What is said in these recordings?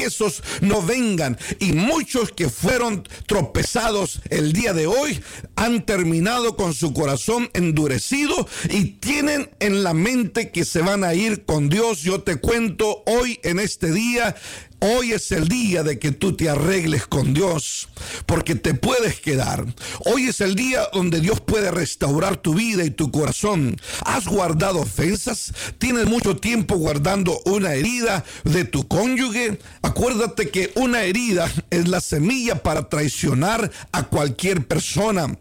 tropiezos no vengan. Y muchos que fueron tropezados el día de hoy han terminado con su corazón endurecido y tienen en la mente que se van a ir con Dios. Yo te cuento hoy, en este día, hoy es el día de que tú te arregles con Dios, porque te puedes quedar. Hoy es el día donde Dios puede restaurar tu vida y tu corazón. ¿Has guardado ofensas? ¿Tienes mucho tiempo guardando una herida de tu cónyuge? Acuérdate que una herida es la semilla para traicionar a cualquier persona.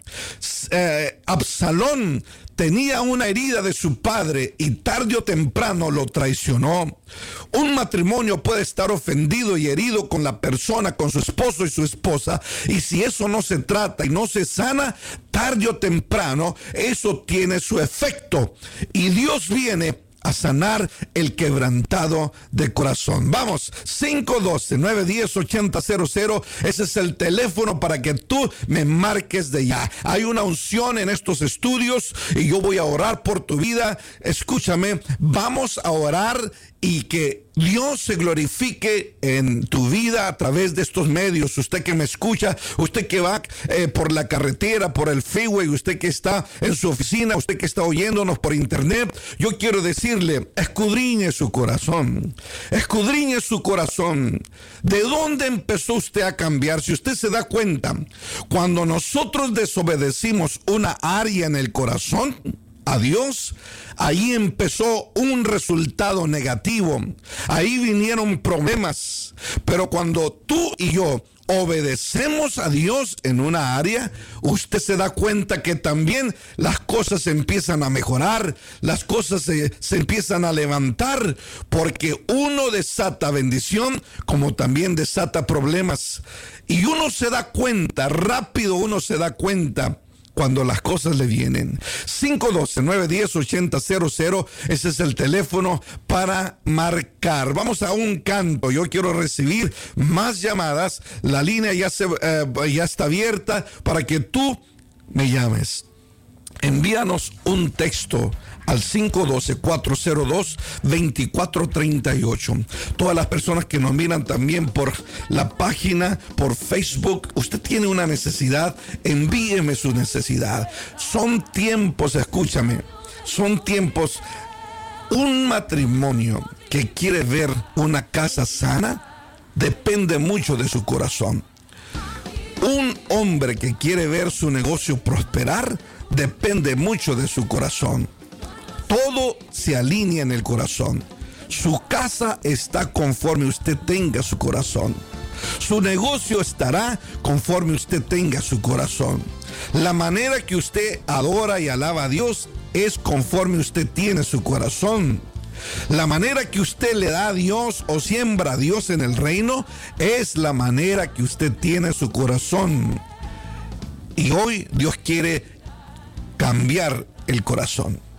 Absalón tenía una herida de su padre y tarde o temprano lo traicionó. Un matrimonio puede estar ofendido y herido con la persona, con su esposo y su esposa, y si eso no se trata y no se sana, tarde o temprano eso tiene su efecto y Dios viene a sanar el quebrantado de corazón. Vamos, 512-910-8000. Ese es el teléfono para que tú me marques de ya. Hay una unción en estos estudios y yo voy a orar por tu vida. Escúchame, vamos a orar y que Dios se glorifique en tu vida a través de estos medios. Usted que me escucha, usted que va por la carretera, por el freeway, usted que está en su oficina, usted que está oyéndonos por internet, yo quiero decirle, escudriñe su corazón. Escudriñe su corazón. ¿De dónde empezó usted a cambiar? Si usted se da cuenta, cuando nosotros desobedecimos una área en el corazón a Dios, ahí empezó un resultado negativo. Ahí vinieron problemas. Pero cuando tú y yo obedecemos a Dios en una área, usted se da cuenta que también las cosas empiezan a mejorar, las cosas se empiezan a levantar, porque uno desata bendición como también desata problemas. Y uno se da cuenta, rápido uno se da cuenta cuando las cosas le vienen. 512-910-8000. Ese es el teléfono para marcar. Vamos a un canto. Yo quiero recibir más llamadas. La línea ya está abierta para que tú me llames. Envíanos un texto al 512-402-2438. Todas las personas que nos miran también por la página, por Facebook, usted tiene una necesidad, envíeme su necesidad. Son tiempos, escúchame, son tiempos. Un matrimonio que quiere ver una casa sana depende mucho de su corazón. Un hombre que quiere ver su negocio prosperar depende mucho de su corazón. Todo se alinea en el corazón. Su casa está conforme usted tenga su corazón. Su negocio estará conforme usted tenga su corazón. La manera que usted adora y alaba a Dios es conforme usted tiene su corazón. La manera que usted le da a Dios o siembra a Dios en el reino es la manera que usted tiene su corazón. Y hoy Dios quiere cambiar el corazón.